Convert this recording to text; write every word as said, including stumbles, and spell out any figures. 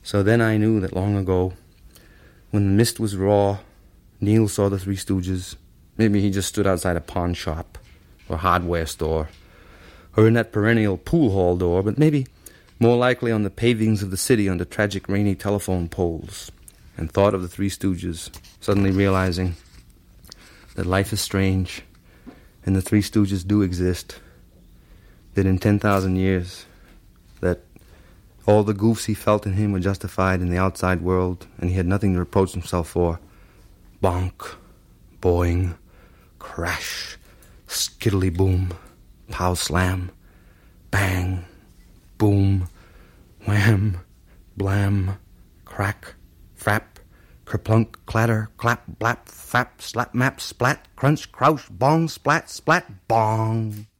So then I knew that long ago, when the mist was raw, Neil saw the Three Stooges. Maybe he just stood outside a pawn shop or hardware store, or in that perennial pool hall door, but maybe more likely on the pavings of the city under tragic rainy telephone poles, and thought of the Three Stooges, suddenly realizing that life is strange, and the Three Stooges do exist, that in ten thousand years, that all the goofs he felt in him were justified in the outside world, and he had nothing to reproach himself for. Bonk, boing, crash, skiddly boom, pow slam, bang, boom, wham, blam, crack, frap, kerplunk, clatter, clap, blap, fap, slap, map, splat, crunch, crouch, bong, splat, splat, bong.